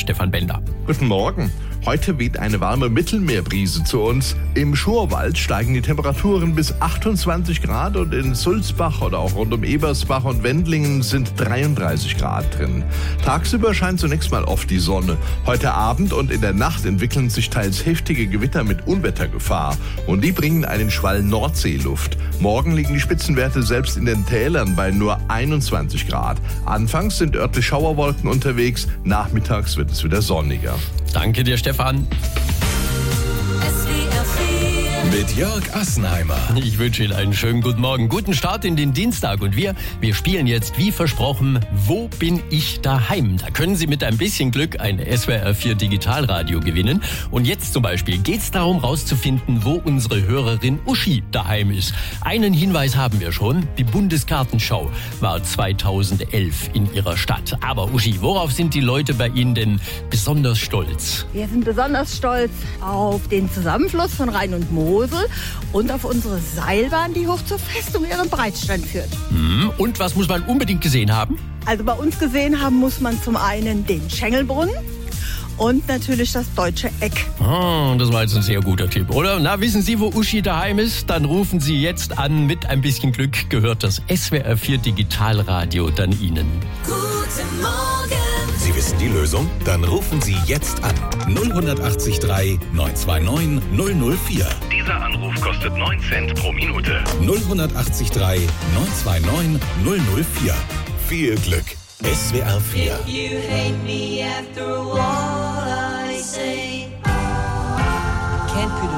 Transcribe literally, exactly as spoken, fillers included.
Stefan Bender. Guten Morgen. Heute weht eine warme Mittelmeerbrise zu uns. Im Schurwald steigen die Temperaturen bis achtundzwanzig Grad und in Sulzbach oder auch rund um Ebersbach und Wendlingen sind dreiunddreißig Grad drin. Tagsüber scheint zunächst mal oft die Sonne. Heute Abend und in der Nacht entwickeln sich teils heftige Gewitter mit Unwettergefahr. Und die bringen einen Schwall Nordseeluft. Morgen liegen die Spitzenwerte selbst in den Tälern bei nur einundzwanzig Grad. Anfangs sind örtlich Schauerwolken unterwegs, nachmittags wird es wieder sonniger. Danke dir, Stefan. Mit Jörg Assenheimer. Ich wünsche Ihnen einen schönen guten Morgen, guten Start in den Dienstag. Und wir, wir spielen jetzt, wie versprochen, Wo bin ich daheim? Da können Sie mit ein bisschen Glück ein S W R vier Digitalradio gewinnen. Und jetzt zum Beispiel geht es darum, rauszufinden, wo unsere Hörerin Uschi daheim ist. Einen Hinweis haben wir schon. Die Bundesgartenschau war zweitausendelf in ihrer Stadt. Aber Uschi, worauf sind die Leute bei Ihnen denn besonders stolz? Wir sind besonders stolz auf den Zusammenfluss von Rhein und Mosel und auf unsere Seilbahn, die hoch zur Festung Ehrenbreitstein führt. Hm, und was muss man unbedingt gesehen haben? Also bei uns gesehen haben muss man zum einen den Schengelbrunnen und natürlich das Deutsche Eck. Oh, das war jetzt ein sehr guter Tipp, oder? Na, wissen Sie, wo Uschi daheim ist? Dann rufen Sie jetzt an. Mit ein bisschen Glück gehört das S W R vier Digitalradio dann Ihnen. Guten Morgen. Sie wissen die Lösung? Dann rufen Sie jetzt an. null acht drei neun zwei neun null null vier. Dieser Anruf kostet neun Cent pro Minute. null acht drei neun zwei neun null null vier. Viel Glück. S W R vier. If you hate me after all I say, can't put